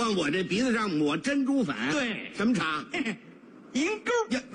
往我这鼻子上抹珍珠粉。 对， 什么茶？ 银钩呀！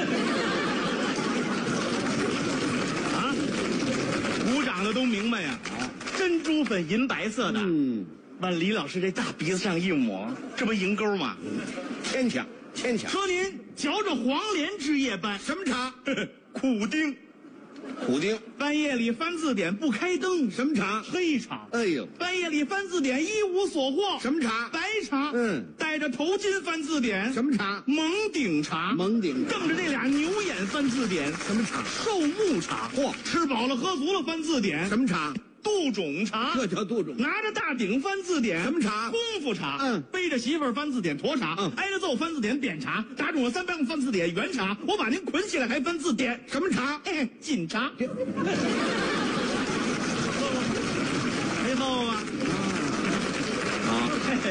啊，鼓掌的都明白呀。珍珠粉银白色的，往李老师这大鼻子上一抹，这不银钩吗？ 牵强。 说您嚼着黄连之夜班， 什么茶？ 苦丁。 苦丁。 半夜里翻字典不开灯， 什么茶？ 黑茶。 哎呦， 半夜里翻字典一无所获， 什么茶？ 白茶。戴着头巾翻字典， 什么茶？ 蒙顶茶。 蒙顶。 瞪着这俩牛眼翻字典， 什么茶？ 寿木茶。 嚯， 吃饱了喝足了翻字典， 什么茶？ 杜种茶。 这叫杜种。 拿着大鼎翻字典， 什么茶？ 功夫茶。背着媳妇儿翻字典沱茶。挨着揍翻字典扁茶。打肿了3百个翻字典圆茶。我把您捆起来还翻字典， 什么茶？ 锦茶。没错吧？ 好。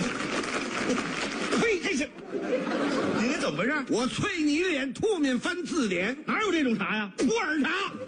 呸！这是您怎么回事？ 我啐你脸，吐面翻字典， 哪有这种茶呀？ 普洱茶。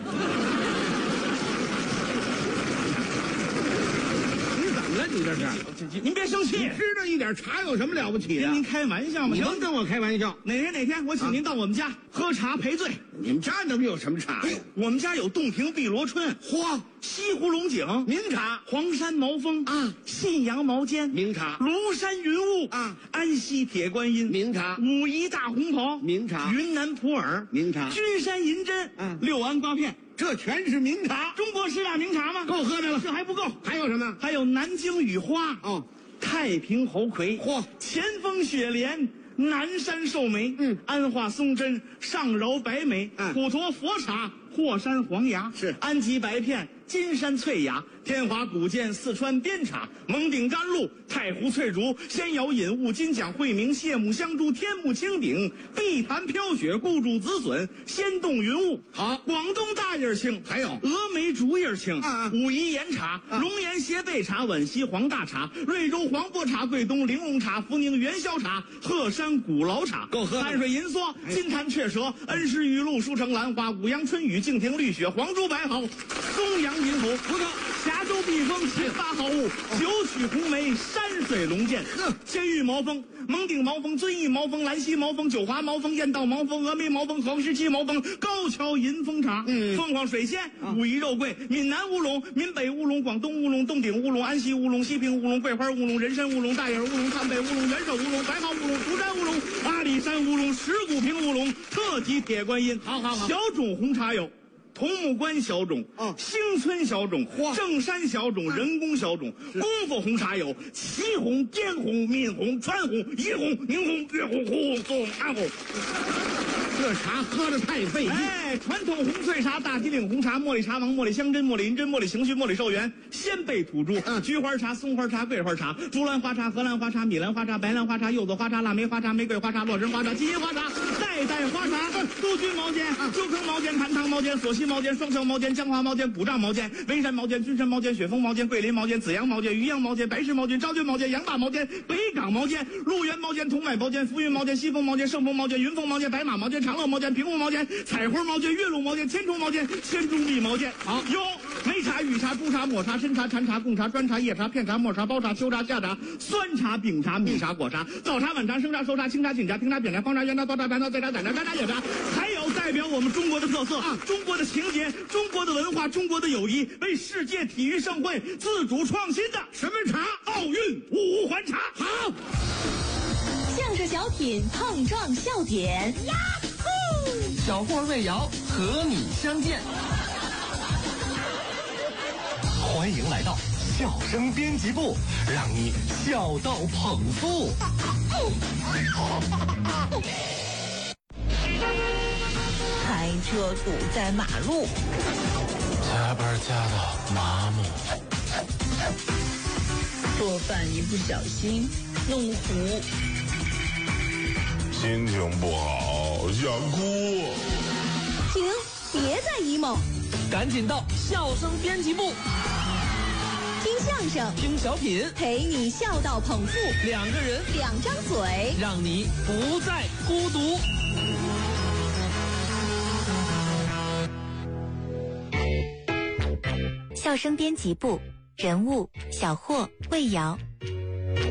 你这是， 您别生气， 知道一点茶有什么了不起的？ 您开玩笑吗？ 你甭跟我开玩笑。 哪天我请您到我们家喝茶赔罪。 你们家能有什么茶呀？ 我们家有洞庭碧螺春， 嚯， 西湖龙井名茶， 黄山毛峰啊， 信阳毛尖名茶， 庐山云雾啊， 安溪铁观音名茶， 武夷大红袍名茶， 云南普洱名茶， 君山银针六安瓜片。 这全是名茶， 中国10大名茶吗？ 够喝的了。 这还不够， 还有什么？ 还有南京雨花太平猴魁，前锋雪莲，南山寿眉，安化松针，上饶白梅，普陀佛茶，霍山黄芽， 是安吉白片，金山翠芽，天华古剑，四川边茶，蒙顶甘露，太湖翠竹，仙瑶引雾，金奖惠明，谢木香珠，天目青顶，碧潭飘雪，固主紫笋，仙洞云雾。 好， 广东大叶青， 还有峨眉竹叶青，武夷岩茶，龙岩斜背茶，皖西黄大茶，瑞州黄柏茶，桂东玲珑茶，福宁元宵茶，鹤山古老茶， 够喝。 汉水银梭，金潭雀舌，恩施玉露，舒城兰花，五阳春雨，敬亭绿雪，黄珠白毫，松阳银猴，不错。峡州避风，秦发好物，九曲红梅，山水龙涧，仙玉毛峰，蒙顶毛峰，遵义毛峰，兰溪毛峰，九华毛峰，雁道毛峰，峨眉毛峰，黄石七毛峰，高桥银峰茶，凤凰水仙，武夷肉桂，闽南乌龙，闽北乌龙，广东乌龙，洞顶乌龙，安溪乌龙，西平乌龙，桂花乌龙，人参乌龙，大眼乌龙，汉北乌龙，元首乌龙，白毛乌龙，独山乌龙，阿里山乌龙，石鼓坪乌龙，特级铁观音。好，小种红茶有桐木关小种，兴村小种，正山小种，人工小种，功夫红茶有祁红、滇红、闽红、川红、宜红、宁红、粤红、胡红、宋安红。 这茶喝得太费劲。 传统红翠茶，大吉岭红茶，茉莉茶王，茉莉香针，茉莉银针，茉莉情绪，茉莉寿元，鲜贝土珠，菊花茶，松花茶，桂花茶，竹兰花茶，荷兰花茶，米兰花茶，白兰花茶，柚子花茶，腊梅花茶，玫瑰花茶，洛神花茶，金银花茶，代花茶，杜鹃毛尖，鸠坑毛尖，盘塘毛尖，索溪毛尖，双桥毛尖，江华毛尖，古丈毛尖，文山毛尖，君山毛尖，雪峰毛尖，桂林毛尖，紫阳毛尖，渔阳毛尖，白石毛尖，昭君毛尖，杨大毛尖，北港毛尖，鹿源毛尖，桐柏毛尖，浮云毛尖，西风毛尖，盛丰毛尖，云凤毛尖，白马毛尖，长乐毛尖，平湖毛尖，彩花毛尖，岳麓毛尖，千重毛尖，千中碧毛尖。好，有梅茶、玉茶、朱茶、抹茶、参茶、禅茶、贡茶、砖茶、叶茶、片茶、末茶、包茶、秋茶、夏茶、酸茶、饼茶、蜜茶、果茶、早茶、晚茶、生茶、熟茶、清茶、锦茶、平茶、扁茶、方茶、圆茶、糟茶、白茶、菜茶、散茶、干茶、野茶，还有代表我们中国的特色中国的情节、中国的文化、中国的友谊，为世界体育盛会自主创新的什么茶？ 奥运五环茶。 好， 相声小品碰撞笑点，呀呼！ 小霍魏瑶和你相见。欢迎来到笑声编辑部，让你笑到捧腹。 开车堵在马路， 加班加到麻木， 做饭一不小心弄糊， 心情不好想哭。 停，别再 emo， 赶紧到笑声编辑部， 听相声听小品， 陪你笑到捧腹， 两个人两张嘴， 让你不再孤独。 笑声编辑部，人物小霍、魏瑶，